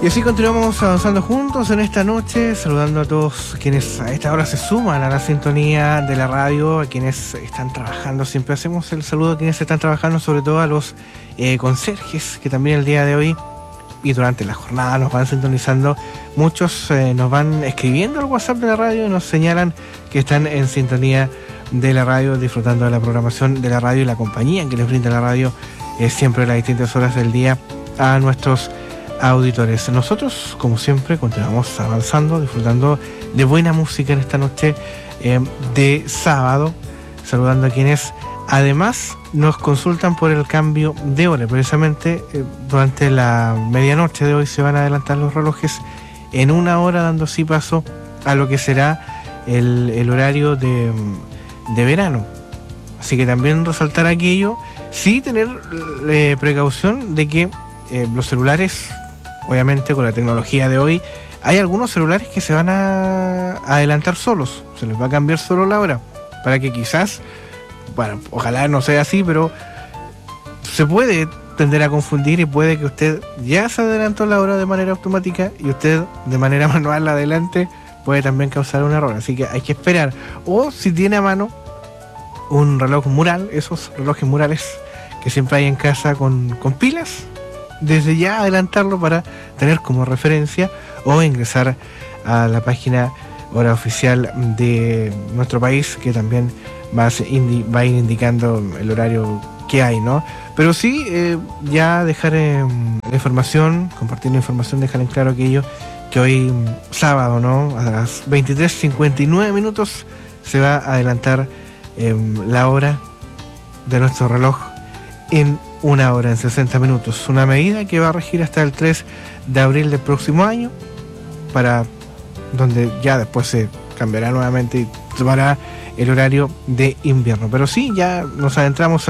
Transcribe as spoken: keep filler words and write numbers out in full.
Y así continuamos avanzando juntos en esta noche, saludando a todos quienes a esta hora se suman a la sintonía de la radio, a quienes están trabajando. Siempre hacemos el saludo a quienes están trabajando, sobre todo a los eh, conserjes, que también el día de hoy y durante la jornada nos van sintonizando. Muchos eh, nos van escribiendo al WhatsApp de la radio y nos señalan que están en sintonía de la radio, disfrutando de la programación de la radio y la compañía que les brinda la radio eh, siempre a las distintas horas del día a nuestros auditores. Nosotros, como siempre, continuamos avanzando, disfrutando de buena música en esta noche eh, de sábado, saludando a quienes además nos consultan por el cambio de hora. Precisamente eh, durante la medianoche de hoy se van a adelantar los relojes en una hora, dando así paso a lo que será el, el horario de, de verano. Así que también resaltar aquello, sí tener eh, precaución de que eh, los celulares, obviamente con la tecnología de hoy, hay algunos celulares que se van a adelantar solos, se les va a cambiar solo la hora, para que quizás, bueno, ojalá no sea así, pero se puede tender a confundir y puede que usted ya se adelantó la hora de manera automática y usted de manera manual adelante, puede también causar un error, así que hay que esperar. O si tiene a mano un reloj mural, esos relojes murales que siempre hay en casa con, con pilas, desde ya adelantarlo para tener como referencia, o ingresar a la página hora oficial de nuestro país, que también va a, indi- va a ir indicando el horario que hay, ¿no? Pero sí, eh, ya dejar eh, la información, compartir la información, dejar en claro aquello que hoy sábado, ¿no? A las veintitrés cincuenta y nueve minutos se va a adelantar eh, la hora de nuestro reloj en una hora, en sesenta minutos. Una medida que va a regir hasta el tres de abril del próximo año, para donde ya después se cambiará nuevamente y tomará el horario de invierno. Pero sí, ya nos adentramos